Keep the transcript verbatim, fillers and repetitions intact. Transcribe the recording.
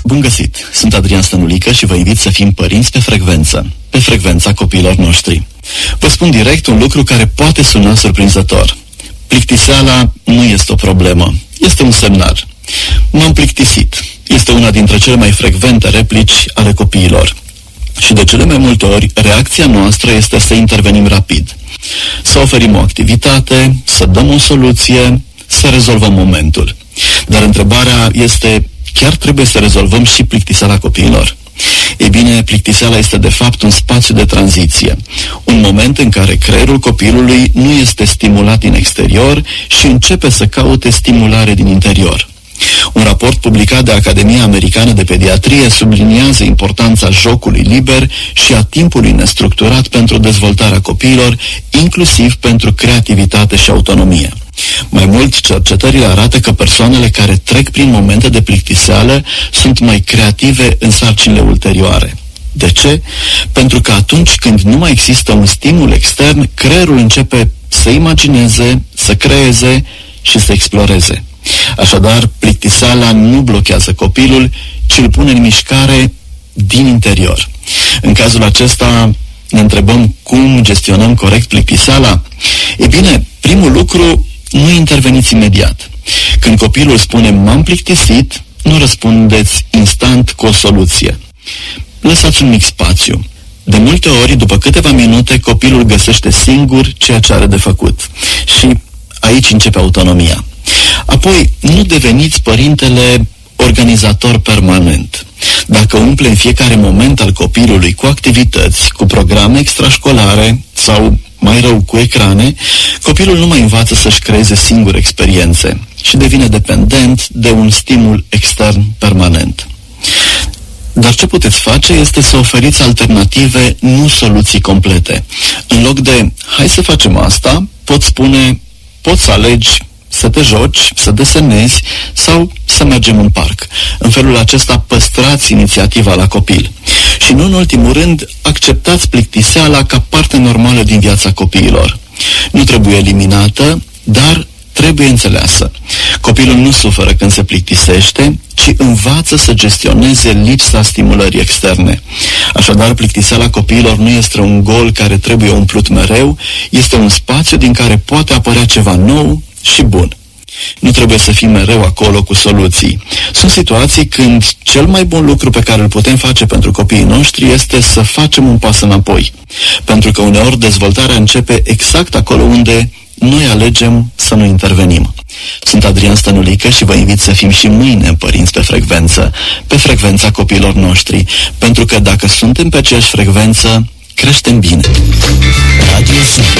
Bun găsit! Sunt Adrian Stănulică și vă invit să fim părinți pe frecvență, pe frecvența copiilor noștri. Vă spun direct un lucru care poate suna surprinzător. Plictiseala nu este o problemă, este un semnal. M-am plictisit. Este una dintre cele mai frecvente replici ale copiilor. Și de cele mai multe ori, reacția noastră este să intervenim rapid. Să oferim o activitate, să dăm o soluție, să rezolvăm momentul. Dar întrebarea este, chiar trebuie să rezolvăm și plictiseala copiilor? Ei bine, plictiseala este de fapt un spațiu de tranziție, un moment în care creierul copilului nu este stimulat din exterior și începe să caute stimulare din interior. Un raport publicat de Academia Americană de Pediatrie subliniază importanța jocului liber și a timpului nestructurat pentru dezvoltarea copiilor, inclusiv pentru creativitate și autonomie. Mai mult, cercetările arată că persoanele care trec prin momente de plictiseală sunt mai creative în sarcinile ulterioare. De ce? Pentru că atunci când nu mai există un stimul extern, creierul începe să imagineze, să creeze și să exploreze. Așadar, plictiseala nu blochează copilul, ci îl pune în mișcare din interior. În cazul acesta, ne întrebăm cum gestionăm corect plictiseala? Ei bine, primul lucru, nu interveniți imediat. Când copilul spune m-am plictisit, nu răspundeți instant cu o soluție. Lăsați un mic spațiu. De multe ori, după câteva minute, copilul găsește singur ceea ce are de făcut. Și aici începe autonomia. Apoi, nu deveniți părintele organizator permanent. Dacă umple în fiecare moment al copilului cu activități, cu programe extrașcolare sau, mai rău, cu ecrane, copilul nu mai învață să-și creeze singur experiențe și devine dependent de un stimul extern permanent. Dar ce puteți face este să oferiți alternative, nu soluții complete. În loc de, hai să facem asta, poți spune, poți să alegi să te joci, să desenezi sau să mergem în parc. În felul acesta păstrați inițiativa la copil. Și nu în ultimul rând, acceptați plictiseala ca parte normală din viața copiilor. Nu trebuie eliminată, dar trebuie înțeleasă. Copilul nu suferă când se plictisește, ci învață să gestioneze lipsa stimulării externe. Așadar, plictiseala copiilor nu este un gol care trebuie umplut mereu, este un spațiu din care poate apărea ceva nou și bun. Nu trebuie să fim mereu acolo cu soluții. Sunt situații când cel mai bun lucru pe care îl putem face pentru copiii noștri este să facem un pas înapoi. Pentru că uneori dezvoltarea începe exact acolo unde noi alegem să nu intervenim. Sunt Adrian Stănulică și vă invit să fim și mâine părinți pe frecvență, pe frecvența copiilor noștri, pentru că dacă suntem pe aceeași frecvență, creștem bine. Radio